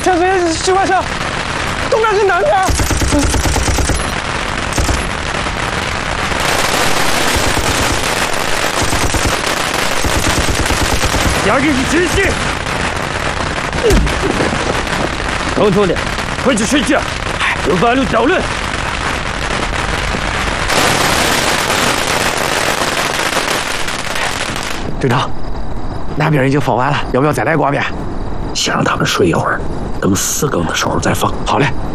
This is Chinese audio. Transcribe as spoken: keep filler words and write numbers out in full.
前飞十块车，东边跟南边。 第二个是直线。偷偷的，快去睡觉，有半路讨论。 队长，那边已经放完了，要不要再来过遍？ 先让他们睡一会儿，等四更的时候再放。 好嘞。